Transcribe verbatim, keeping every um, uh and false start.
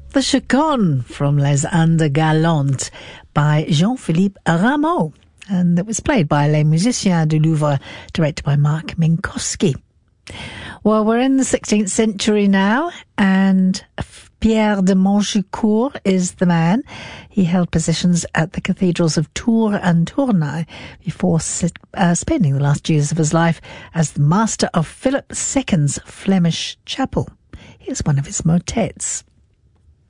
The Chaconne from Les Indes Galantes by Jean-Philippe Rameau. And it was played by Les Musiciens du Louvre, directed by Mark Minkowski. Well, we're in the sixteenth century now, and Pierre de Montchicourt is the man. He held positions at the cathedrals of Tours and Tournai before uh, spending the last years of his life as the master of Philip the Second's Flemish chapel. Here's one of his motets.